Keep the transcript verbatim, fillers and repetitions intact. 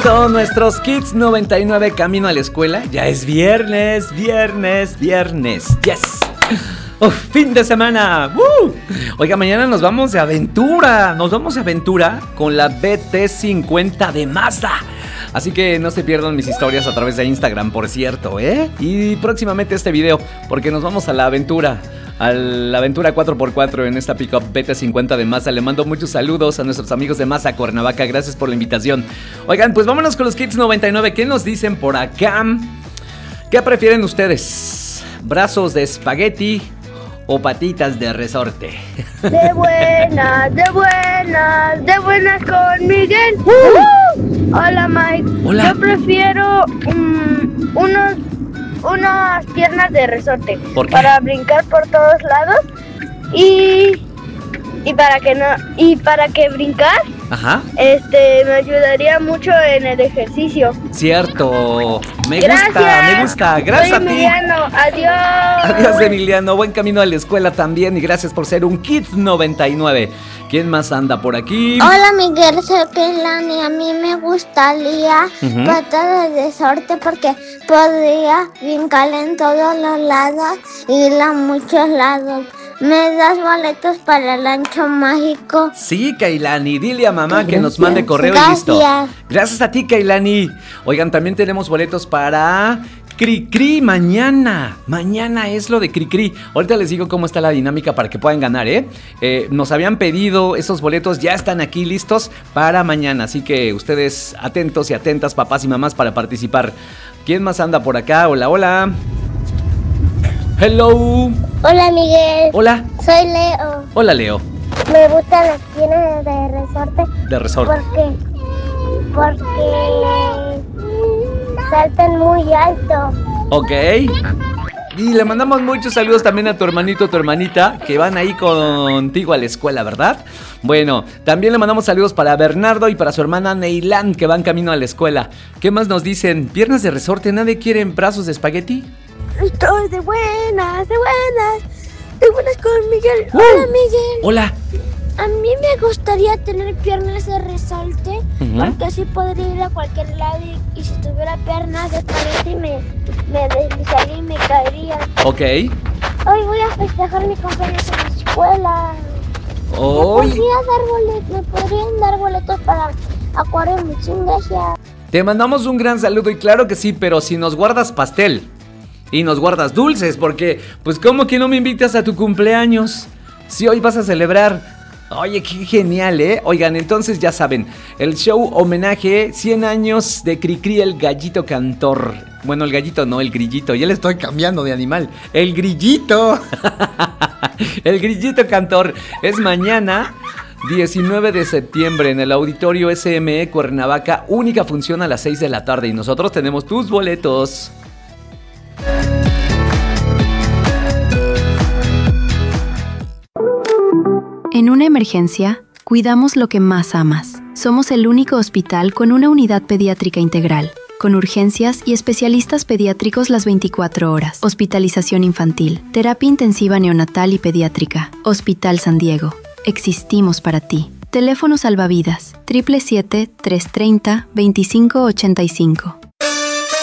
todos nuestros Kids noventa y nueve camino a la escuela. Ya es viernes, viernes, viernes. Yes. Uf, fin de semana. ¡Uh! Oiga, mañana nos vamos de aventura. Nos vamos de aventura con la B T cincuenta de Mazda. Así que no se pierdan mis historias a través de Instagram, por cierto, ¿eh? Y próximamente este video, porque nos vamos a la aventura, a la aventura cuatro por cuatro en esta pickup B T cincuenta de Mazda. Le mando muchos saludos a nuestros amigos de Mazda Cuernavaca. Gracias por la invitación. Oigan, pues vámonos con los Kids noventa y nueve. ¿Qué nos dicen por acá? ¿Qué prefieren ustedes? ¿Brazos de espagueti o patitas de resorte? De buenas, de buenas, de buenas con Miguel. Uh. Hola, Mike. Hola. Yo prefiero um, unos, unas piernas de resorte. ¿Por qué? Para brincar por todos lados y y para que no y para que brincar. Ajá. Este me ayudaría mucho en el ejercicio. Cierto. Me Gracias. gusta, me gusta. Gracias Soy a ti. Emiliano. Adiós. Adiós, Emiliano. Buen camino a la escuela también. Y gracias por ser un Kid noventa y nueve. ¿Quién más anda por aquí? Hola, Miguel, soy Keilani. A mí me gustaría Uh-huh. patas de resorte porque podría brincar en todos los lados y ir a muchos lados. ¿Me das boletos para el lancho mágico? Sí, Keilani, dile a mamá que Gracias. nos mande correo Gracias. y listo. Gracias a ti, Keilani. Oigan, también tenemos boletos para Cricri mañana. Mañana es lo de Cricri. Ahorita les digo cómo está la dinámica para que puedan ganar, ¿eh? eh nos habían pedido esos boletos, ya están aquí listos para mañana. Así que ustedes atentos y atentas, papás y mamás, para participar. ¿Quién más anda por acá? Hola, hola. Hello. Hola, Miguel. Hola. Soy Leo. Hola, Leo. Me gustan las piernas de resorte De resorte. porque porque saltan muy alto. Ok. Y le mandamos muchos saludos también a tu hermanito, tu hermanita, que van ahí contigo a la escuela, ¿verdad? Bueno, también le mandamos saludos para Bernardo y para su hermana Neilán, que van camino a la escuela. ¿Qué más nos dicen? ¿Piernas de resorte? ¿Nadie quiere brazos de espagueti? Estoy de buenas, de buenas, de buenas con Miguel. Uh. Hola, Miguel. Hola. A mí me gustaría tener piernas de resorte Uh-huh. porque así podría ir a cualquier lado y, y si tuviera piernas de espagueti me, me deslizaría y me caería. Ok. Hoy voy a festejar mi cumpleaños en la escuela. ¿Me, Hoy podría dar boletos, ¿Me podrían dar boletos para Acuario Muchín? Gracias. te mandamos un gran saludo y claro que sí, pero si nos guardas pastel y nos guardas dulces, porque pues ¿cómo que no me invitas a tu cumpleaños? Si hoy vas a celebrar. Oye, qué genial, ¿eh? Oigan, entonces ya saben, el show homenaje cien años de Cricri, el gallito cantor. Bueno, el gallito no, el grillito. Ya le estoy cambiando de animal. El grillito. El grillito cantor. Es mañana, diecinueve de septiembre, en el Auditorio S M E Cuernavaca. Única función a las seis de la tarde. Y nosotros tenemos tus boletos. En una emergencia, cuidamos lo que más amas. Somos el único hospital con una unidad pediátrica integral, con urgencias y especialistas pediátricos las veinticuatro horas. Hospitalización infantil, terapia intensiva neonatal y pediátrica. Hospital San Diego. Existimos para ti. Teléfono salvavidas, siete siete siete, tres tres cero, dos cinco ocho cinco.